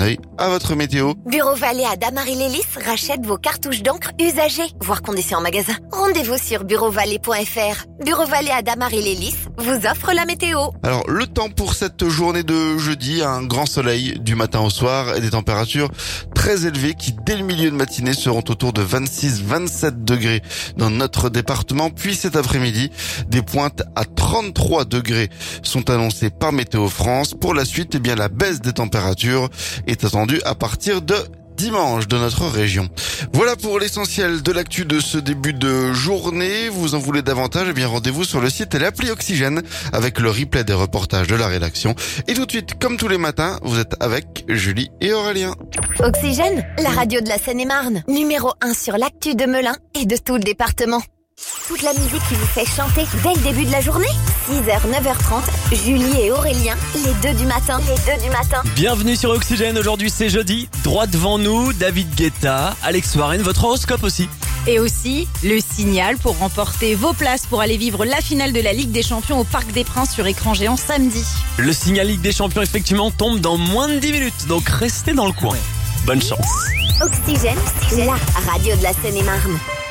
œil à votre météo. Bureau Vallée à Damary-les-Lys rachète vos cartouches d'encre usagées, voire conditions en magasin. Rendez-vous sur bureauvallée.fr. Bureau Vallée à Damary-les-Lys vous offre la météo. Alors, le temps pour cette journée de jeudi, un grand soleil du matin au soir et des températures très élevées qui, dès le milieu de matinée, seront autour de 26-27 degrés dans notre département. Puis cet après-midi, des pointes à 33 degrés sont annoncées par Météo France. Pour la suite, eh bien, la baisse des températures est attendue à partir de dimanche de notre région. Voilà pour l'essentiel de l'actu de ce début de journée. Vous en voulez davantage? Eh bien, rendez-vous sur le site et l'appli Oxygène avec le replay des reportages de la rédaction. Et tout de suite, comme tous les matins, vous êtes avec Julie et Aurélien. Oxygène, la radio de la Seine-et-Marne. Numéro 1 sur l'actu de Melun et de tout le département. Toute la musique qui vous fait chanter dès le début de la journée. 6h, 9h30, Julie et Aurélien, les deux du matin. Bienvenue sur Oxygène, aujourd'hui c'est jeudi. Droit devant nous, David Guetta, Alex Warren, votre horoscope aussi. Et aussi, le signal pour remporter vos places pour aller vivre la finale de la Ligue des Champions au Parc des Princes sur écran géant samedi. Le signal Ligue des Champions effectivement tombe dans moins de 10 minutes, donc restez dans le coin. Bonne chance. Oxygène, la radio de la Seine-et-Marne.